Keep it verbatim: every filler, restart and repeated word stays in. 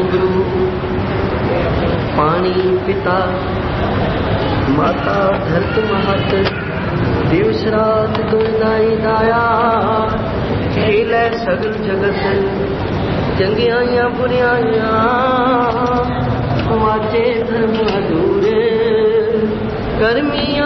गुरु पानी पिता माता धरत महत दिवस रात दुनिदाई दाया खेल है सगल जगत चंगियाइयां बुरियाइयां वाचे धर्म अधूरे गर्मियां